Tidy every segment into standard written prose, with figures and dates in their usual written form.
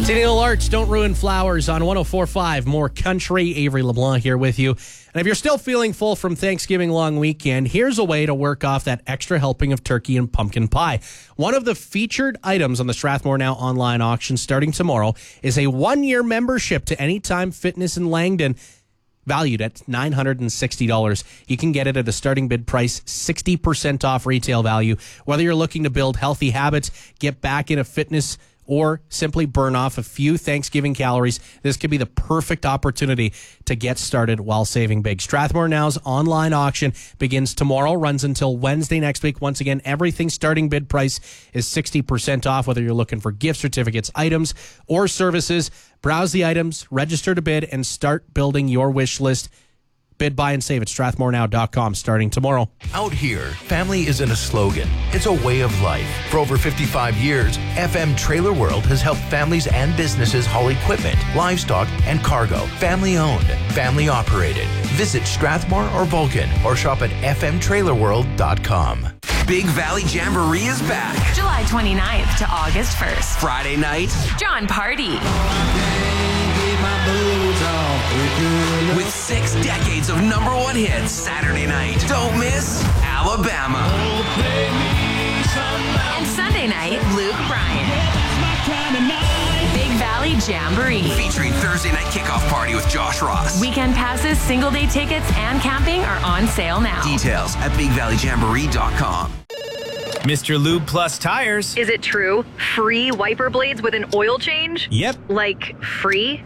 Neil Arts, Don't Ruin Flowers on 104.5. More country. Avery LeBlanc here with you. And if you're still feeling full from Thanksgiving long weekend, here's a way to work off that extra helping of turkey and pumpkin pie. One of the featured items on the Strathmore Now online auction starting tomorrow is a 1-year membership to Anytime Fitness in Langdon, valued at $960. You can get it at a starting bid price, 60% off retail value. Whether you're looking to build healthy habits, get back into fitness, or simply burn off a few Thanksgiving calories, this could be the perfect opportunity to get started while saving big. Strathmore Now's online auction begins tomorrow, runs until Wednesday next week. Once again, everything starting bid price is 60% off, whether you're looking for gift certificates, items, or services. Browse the items, register to bid, and start building your wish list. Bid, buy, and save at strathmorenow.com starting tomorrow. Out here, family isn't a slogan. It's a way of life. For over 55 years, FM Trailer World has helped families and businesses haul equipment, livestock, and cargo. Family owned, family operated. Visit Strathmore or Vulcan or shop at fmtrailerworld.com. Big Valley Jamboree is back. July 29th to August 1st. Friday night, John Party. with 6 decades of #1 hits. Saturday night, don't miss Alabama. And Sunday night, Luke Bryan. Big Valley Jamboree. Featuring Thursday night kickoff party with Josh Ross. Weekend passes, single day tickets, and camping are on sale now. Details at bigvalleyjamboree.com. Mr. Lube Plus Tires. Is it true? Free wiper blades with an oil change? Yep. Like free?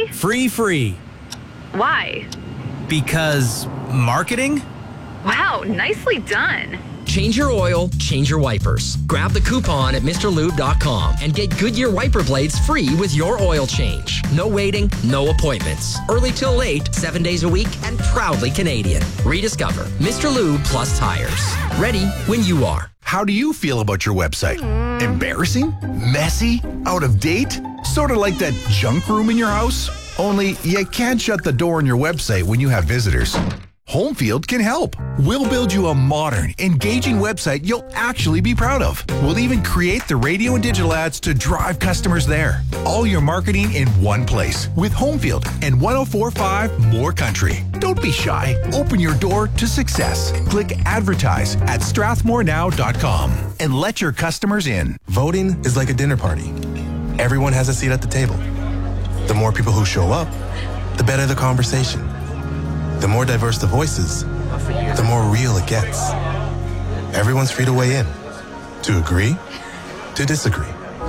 Free. Why? Because marketing? Wow, nicely done. Change your oil, change your wipers. Grab the coupon at MrLube.com and get Goodyear wiper blades free with your oil change. No waiting, no appointments. Early till late, 7 days a week, and proudly Canadian. Rediscover Mr. Lube Plus Tires. Ready when you are. How do you feel about your website? Embarrassing? Messy? Out of date? Sort of like that junk room in your house? Only you can't shut the door on your website when you have visitors. Homefield can help. We'll build you a modern, engaging website you'll actually be proud of. We'll even create the radio and digital ads to drive customers there. All your marketing in one place with Homefield and 104.5 More Country. Don't be shy. Open your door to success. Click advertise at strathmorenow.com and let your customers in. Voting is like a dinner party. Everyone has a seat at the table. The more people who show up, the better the conversation. The more diverse the voices, the more real it gets. Everyone's free to weigh in, to agree, to disagree.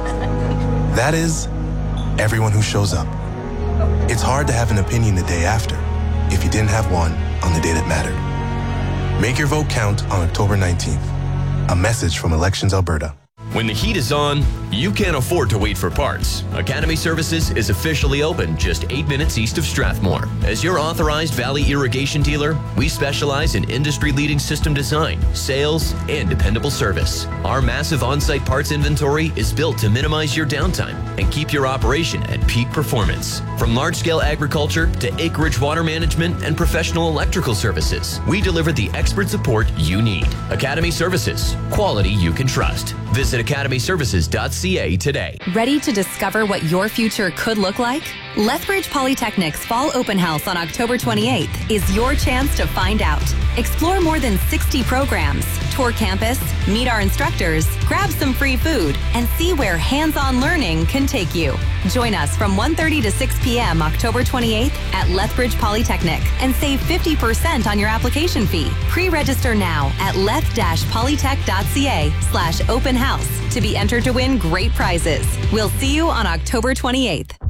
That is, everyone who shows up. It's hard to have an opinion the day after if you didn't have one on the day that mattered. Make your vote count on October 19th. A message from Elections Alberta. When the heat is on, you can't afford to wait for parts. Academy Services is officially open just 8 minutes east of Strathmore. As your authorized Valley irrigation dealer, we specialize in industry-leading system design, sales, and dependable service. Our massive on-site parts inventory is built to minimize your downtime and keep your operation at peak performance. From large-scale agriculture to acreage water management and professional electrical services, we deliver the expert support you need. Academy Services, quality you can trust. Visit academyservices.ca today. Ready to discover what your future could look like? Lethbridge Polytechnic's Fall Open House on October 28th is your chance to find out. Explore more than 60 programs, tour campus, meet our instructors, grab some free food, and see where hands-on learning can take you. Join us from 1:30 to 6 p.m. October 28th at Lethbridge Polytechnic and save 50% on your application fee. Pre-register now at leth-polytech.ca/open house to be entered to win great prizes. We'll see you on October 28th.